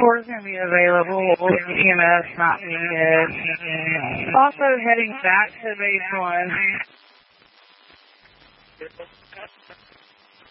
4 is going to be available with EMS not needed. Also heading back to base 1.